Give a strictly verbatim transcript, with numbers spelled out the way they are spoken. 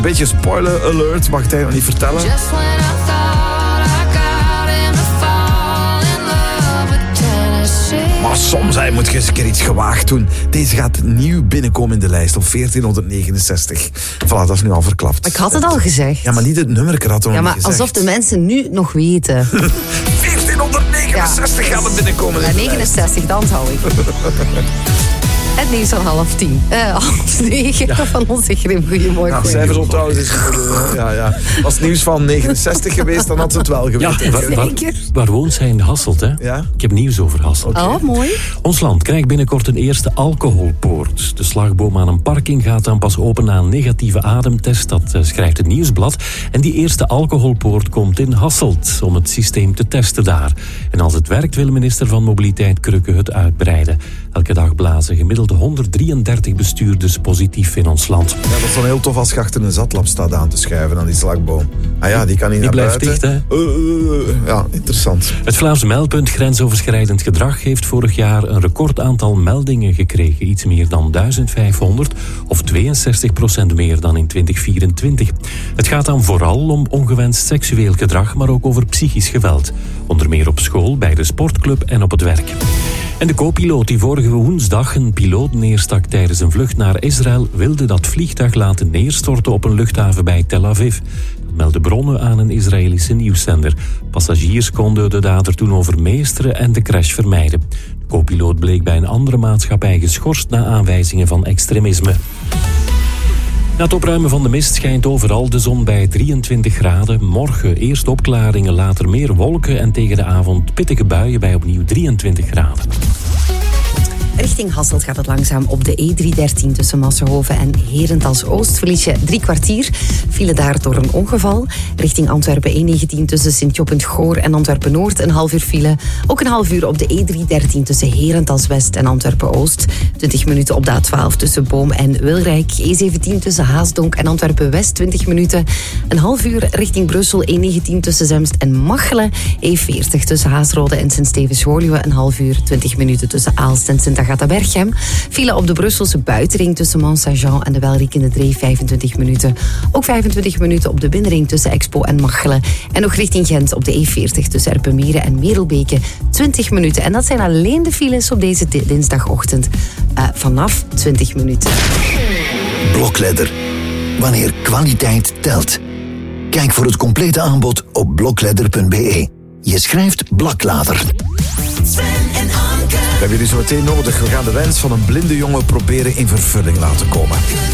beetje spoiler alert, mag ik het eigenlijk nog niet vertellen. Maar soms hij moet je eens een keer iets gewaagd doen. Deze gaat nieuw binnenkomen in de lijst op veertienhonderdnegenenzestig. Voilà, dat is nu al verklapt. Ik had het al gezegd. Ja, maar niet het nummer, ik had het nog Ja, maar niet gezegd. alsof de mensen nu nog weten. veertienhonderdnegenenzestig gaat het binnenkomen in Ja, de lijst. negenenzestig, dan hou ik. Het nieuws van half tien. Eh, half negen ja. van onze Grim. Goedemorgen. Nou, cijfers onthouden is... Ja, ja. Als het nieuws van negenenzestig geweest, dan had ze het wel geweten. Ja, waar, waar, waar woont zij in Hasselt, hè? Ja? Ik heb nieuws over Hasselt. Oh, mooi. Ons land krijgt binnenkort een eerste alcoholpoort. De slagboom aan een parking gaat dan pas open na een negatieve ademtest. Dat uh, schrijft het Nieuwsblad. En die eerste alcoholpoort komt in Hasselt om het systeem te testen daar. En als het werkt wil minister van Mobiliteit Krukke het uitbreiden. Elke dag blazen gemiddeld honderddrieëndertig bestuurders positief in ons land. Ja, dat is dan heel tof als je achter een zatlap staat aan te schuiven aan die slagboom. Ah ja, die kan niet Die naar blijft buiten. dicht, hè? Uh, uh, uh, ja, interessant. Het Vlaams Meldpunt Grensoverschrijdend Gedrag heeft vorig jaar een record aantal meldingen gekregen. Iets meer dan duizend vijfhonderd of tweeënzestig procent meer dan in twintig vierentwintig. Het gaat dan vooral om ongewenst seksueel gedrag, maar ook over psychisch geweld. Onder meer op school, bij de sportclub en op het werk. En de co-piloot die vorige woensdag een piloot neerstak tijdens een vlucht naar Israël wilde dat vliegtuig laten neerstorten op een luchthaven bij Tel Aviv. Dat melden bronnen aan een Israëlische nieuwszender. Passagiers konden de dader toen overmeesteren en de crash vermijden. De co-piloot bleek bij een andere maatschappij geschorst na aanwijzingen van extremisme. Na het opruimen van de mist schijnt overal de zon bij drieëntwintig graden. Morgen eerst opklaringen, later meer wolken en tegen de avond pittige buien bij opnieuw drieëntwintig graden. Richting Hasselt gaat het langzaam op de E driehonderddertien tussen Massenhoven en Herentals-Oost. Verlies je drie kwartier. Vielen daar door een ongeval. Richting Antwerpen E negentien tussen Sint-Joppend-Goor en Antwerpen-Noord een half uur file. Ook een half uur op de E driehonderddertien tussen Herentals-West en Antwerpen-Oost. twintig minuten op de A twaalf tussen Boom en Wilrijk. E zeventien tussen Haasdonk en Antwerpen-West twintig minuten. Een half uur richting Brussel E negentien tussen Zemst en Machelen. E veertig tussen Haasrode en Sint-Stevens-Woluwe. Een half uur twintig minuten tussen Aalst en Sint Agatha-Berchem. File op de Brusselse buitenring tussen Mont-Saint-Jean en de Welriekende Dree vijfentwintig minuten. Ook vijfentwintig minuten op de binnenring tussen Expo en Machelen. En nog richting Gent op de E veertig tussen Erpenmeren en Merelbeke twintig minuten. En dat zijn alleen de files op deze d- dinsdagochtend uh, vanaf twintig minuten. Blokledder. Wanneer kwaliteit telt. Kijk voor het complete aanbod op blokledder punt b e. Je schrijft Blaklader. We hebben jullie zo meteen nodig. We gaan de wens van een blinde jongen proberen in vervulling laten komen.